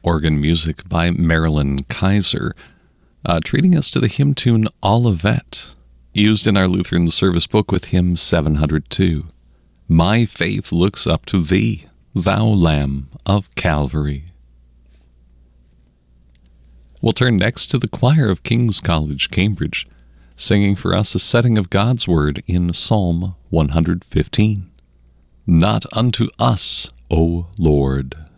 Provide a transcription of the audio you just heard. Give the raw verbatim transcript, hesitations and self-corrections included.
organ music by Marilyn Kaiser, uh, treating us to the hymn tune Olivet, used in our Lutheran service book with hymn seven hundred two. My faith looks up to thee, thou Lamb of Calvary. We'll turn next to the choir of King's College, Cambridge, singing for us a setting of God's Word in Psalm one hundred fifteen. Not unto us, O Lord.